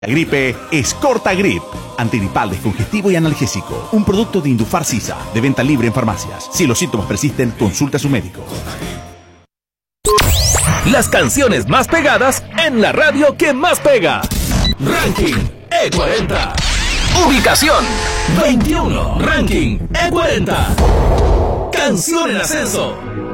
La gripe es Cortagrip, antigripal, descongestivo y analgésico. Un producto de Indufar Sisa, de venta libre en farmacias. Si los síntomas persisten, consulta a su médico. Las canciones más pegadas en la radio que más pega. Ranking E40. Ubicación 21. Ranking E40. Canción en ascenso.